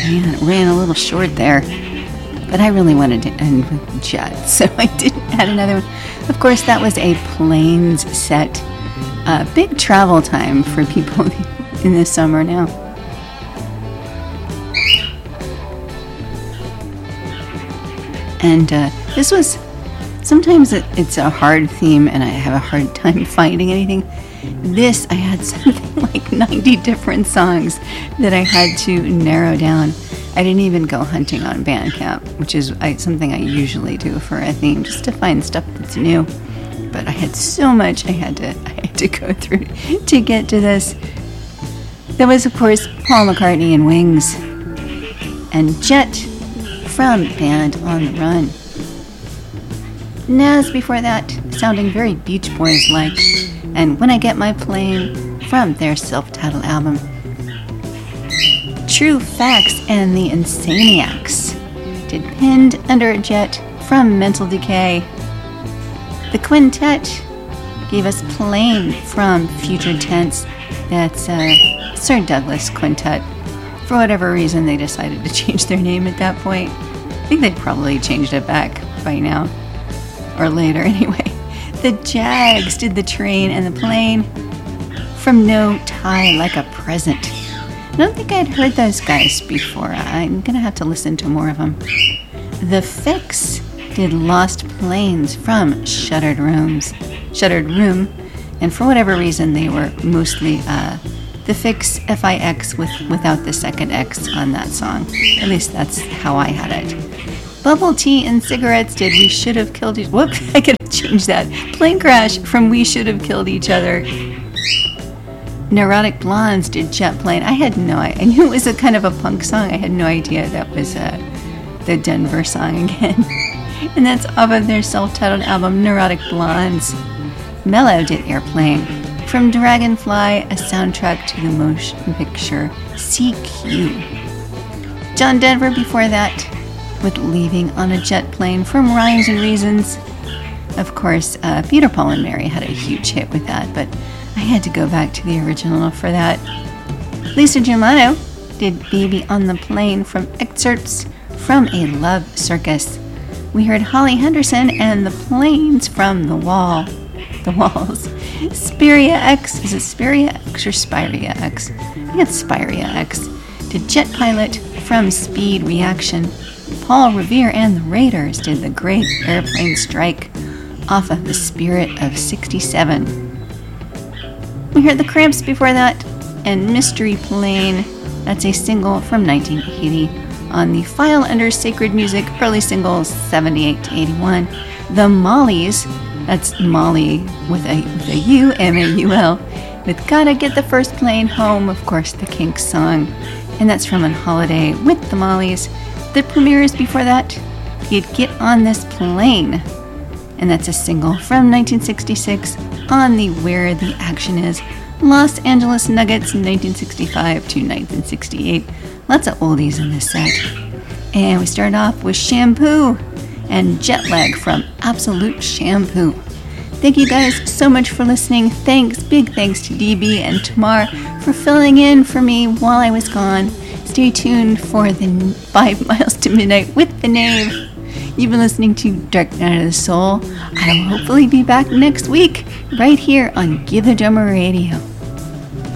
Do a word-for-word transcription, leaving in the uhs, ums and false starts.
Man, it ran a little short there. But I really wanted to end with Jet, so I did add another one. Of course, that was a Plains set. Uh, big travel time for people in the summer now. And uh, this was, sometimes it, it's a hard theme and I have a hard time finding anything. This, I had something like ninety different songs that I had to narrow down. I didn't even go hunting on Bandcamp, which is I, something I usually do for a theme, just to find stuff that's new. But I had so much I had to I had to go through to get to this. There was, of course, Paul McCartney and Wings, and Jet from Band on the Run. Nas before that, sounding very Beach Boys-like, and When I Get My Plane from their self-titled album. True Facts and the Insaniacs did Pinned Under a Jet from Mental Decay. The Quintet gave us Plane from Future Tense. That's uh, Sir Douglas Quintet. For whatever reason, they decided to change their name at that point. I think they probably changed it back by now. Or later, anyway. The Jags did The Train and the Plane from No Tie Like a Present. I don't think I'd heard those guys before. I'm going to have to listen to more of them. The Fix did Lost Planes from Shuttered Rooms. Shuttered Room. And for whatever reason, they were mostly uh, The Fix, F I X, with, without the second X on that song. At least that's how I had it. Bubble Tea and Cigarettes did We Should Have Killed Each Other. Whoop, I could have changed that. Plane Crash from We Should Have Killed Each Other. Neurotic Blondes did Jet Plane. I had no idea. I knew it was a kind of a punk song. I had no idea that was uh, the Denver song again. And that's off of their self-titled album, Neurotic Blondes. Mellow did Airplane. From Dragonfly, a soundtrack to the motion picture C Q. John Denver before that, with Leaving on a Jet Plane from Rhymes and Reasons. Of course, uh, Peter, Paul, and Mary had a huge hit with that, but I had to go back to the original for that. Lisa Germano did Baby on the Plane from excerpts from A Love Circus. We heard Holly Henderson and the Planes from The Wall. The Walls. Spiria X, is it Spiria X or Spiria X? I think it's Spiria X. Did Jet Pilot from Speed Reaction. Paul Revere and the Raiders did The Great Airplane Strike off of The Spirit of sixty-seven. We heard The Cramps before that, and Mystery Plane, that's a single from nineteen eighty on the file under Sacred Music early singles seventy-eight to eighty-one. The Mollies, that's Molly with a, with a U, M A U L, with Gotta Get the First Plane Home, of course, the Kinks song, and that's from On Holiday with the Mollies. The Premieres before that, you'd Get on This Plane, and that's a single from nineteen sixty-six on the Where the Action Is Los Angeles Nuggets nineteen sixty-five to nineteen sixty-eight. Lots of oldies in this set. And we start off with Shampoo and Jet Lag from Absolute Shampoo. Thank you guys so much for listening. Thanks, big thanks to D B and Tamar for filling in for me while I was gone. Stay tuned for the Five Miles to Midnight with the Knave. You've been listening to Dark Night of the Soul. I'll hopefully be back next week right here on Give the Drummer Radio.